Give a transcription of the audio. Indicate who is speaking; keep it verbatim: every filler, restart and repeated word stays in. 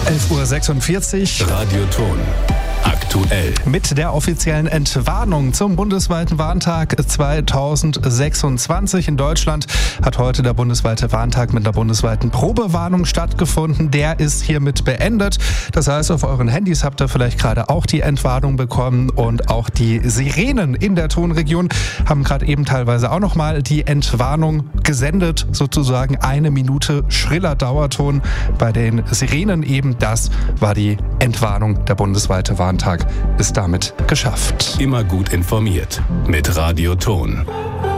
Speaker 1: elf Uhr sechsundvierzig.
Speaker 2: Radioton. Aktuell.
Speaker 1: Mit der offiziellen Entwarnung zum bundesweiten Warntag zweitausendsechsundzwanzig in Deutschland hat heute der bundesweite Warntag mit einer bundesweiten Probewarnung stattgefunden. Der ist hiermit beendet. Das heißt, auf euren Handys habt ihr vielleicht gerade auch die Entwarnung bekommen und auch die Sirenen in der Tonregion haben gerade eben teilweise auch nochmal die Entwarnung gesendet. Sozusagen eine Minute schriller Dauerton bei den Sirenen eben. Das war die Entwarnung. Der bundesweite Warntag ist damit geschafft.
Speaker 2: Immer gut informiert mit Radioton.